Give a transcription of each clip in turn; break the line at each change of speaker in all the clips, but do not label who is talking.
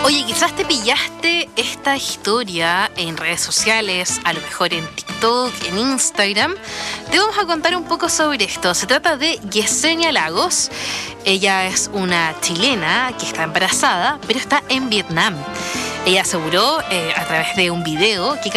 Oye, quizás te pillaste esta historia en redes sociales, a lo mejor en TikTok, en Instagram. Te vamos a contar un poco sobre esto. Se trata de Yesenia Lagos. Ella es una chilena que está embarazada, pero está en Vietnam. Ella aseguró a través de un video que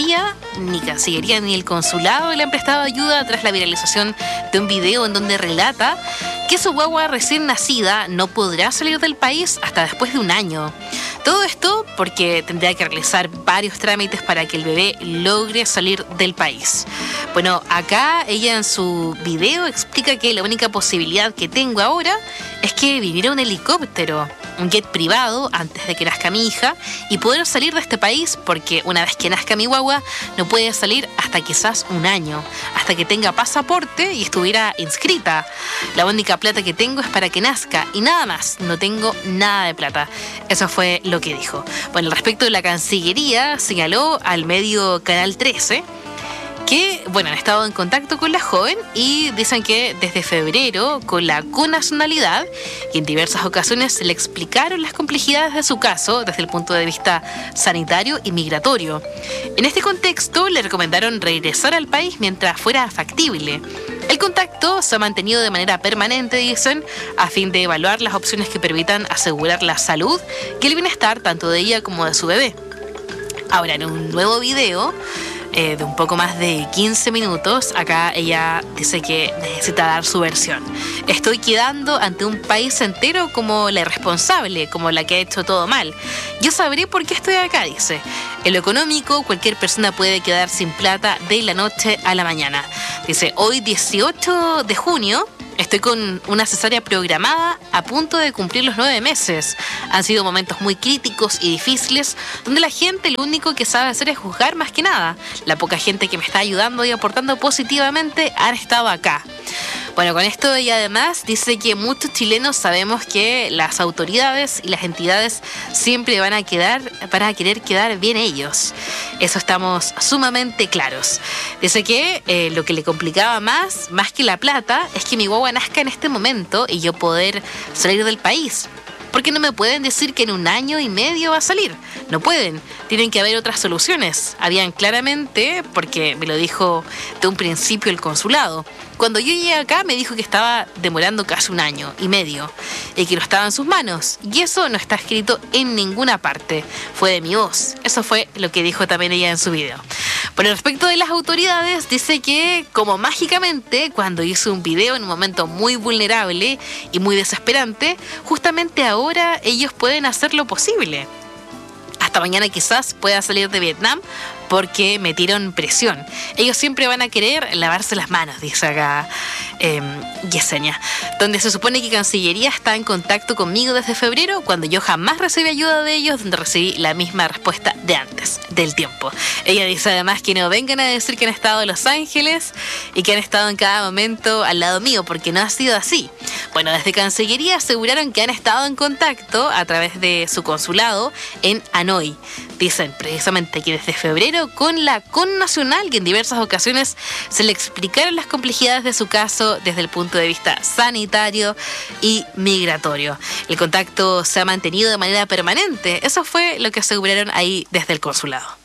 Cancillería ni el consulado le han prestado ayuda tras la viralización de un video en donde relata que su guagua recién nacida no podrá salir del país hasta después de un año. Todo esto porque tendría que realizar varios trámites para que el bebé logre salir del país. Bueno, acá ella en su video explica que la única posibilidad que tengo ahora es que viniera un helicóptero, un jet privado antes de que nazca mi hija y poder salir de este país, porque una vez que nazca mi guagua no puede salir hasta quizás un año, hasta que tenga pasaporte y estuviera inscrita. La única plata que tengo es para que nazca y nada más, no tengo nada de plata. Eso fue lo que dijo. Bueno, al respecto de la Cancillería, señaló al medio Canal 13 que, han estado en contacto con la joven y dicen que desde febrero, con la connacionalidad, y en diversas ocasiones le explicaron las complejidades de su caso desde el punto de vista sanitario y migratorio. En este contexto, le recomendaron regresar al país mientras fuera factible. El contacto se ha mantenido de manera permanente, dicen, a fin de evaluar las opciones que permitan asegurar la salud y el bienestar tanto de ella como de su bebé. Ahora, en un nuevo video de un poco más de 15 minutos, acá ella dice que necesita dar su versión. Estoy quedando ante un país entero como la irresponsable, como la que ha hecho todo mal. Yo sabré por qué estoy acá, dice. En lo económico, cualquier persona puede quedar sin plata de la noche a la mañana. Dice, hoy 18 de junio... estoy con una cesárea programada a punto de cumplir los 9 meses. Han sido momentos muy críticos y difíciles donde la gente lo único que sabe hacer es juzgar más que nada. La poca gente que me está ayudando y aportando positivamente han estado acá. Bueno, con esto ella además dice que muchos chilenos sabemos que las autoridades y las entidades siempre van a querer quedar bien ellos. Eso estamos sumamente claros. Dice que lo que le complicaba más que la plata, es que mi guagua nazca en este momento y yo poder salir del país. Porque no me pueden decir que en 1 año y medio va a salir. No pueden. Tienen que haber otras soluciones. Habían claramente, porque me lo dijo de un principio el consulado. Cuando yo llegué acá me dijo que estaba demorando casi 1 año y medio y que no estaba en sus manos. Y eso no está escrito en ninguna parte. Fue de mi voz. Eso fue lo que dijo también ella en su video. Por el respecto de las autoridades, dice que como mágicamente cuando hizo un video en un momento muy vulnerable y muy desesperante, justamente ahora ellos pueden hacer lo posible. Hasta mañana quizás pueda salir de Vietnam porque metieron presión. Ellos siempre van a querer lavarse las manos, dice acá Yesenia. Donde se supone que Cancillería está en contacto conmigo desde febrero, cuando yo jamás recibí ayuda de ellos, donde recibí la misma respuesta de antes, del tiempo. Ella dice además que no vengan a decir que han estado en Los Ángeles y que han estado en cada momento al lado mío, porque no ha sido así. Bueno, desde Cancillería aseguraron que han estado en contacto a través de su consulado en Hanoi. Dicen precisamente que desde febrero con la connacional y en diversas ocasiones se le explicaron las complejidades de su caso desde el punto de vista sanitario y migratorio. El contacto se ha mantenido de manera permanente. Eso fue lo que aseguraron ahí desde el consulado.